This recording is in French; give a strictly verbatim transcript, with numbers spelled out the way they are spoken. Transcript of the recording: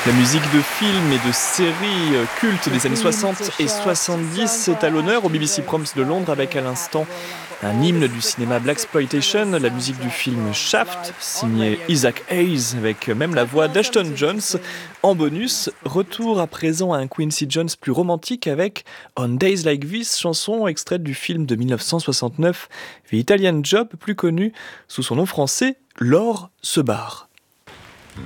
La musique de films et de séries cultes des années soixante et soixante-dix est à l'honneur au B B C Proms de Londres avec à l'instant un hymne du cinéma Blaxploitation, la musique du film Shaft, signé Isaac Hayes, avec même la voix d'Ashton Jones. En bonus, retour à présent à un Quincy Jones plus romantique avec On Days Like This, chanson extraite du film de dix-neuf cent soixante-neuf, The Italian Job, plus connu sous son nom français, Laure se barre.